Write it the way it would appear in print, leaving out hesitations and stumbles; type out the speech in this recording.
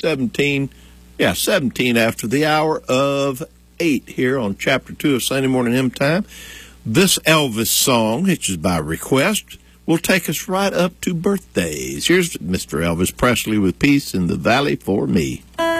17 after the hour of 8 here on Chapter 2 of Sunday Morning Hymn Time. This Elvis song, which is by request, will take us right up to birthdays. Here's Mr. Elvis Presley with Peace in the Valley for Me.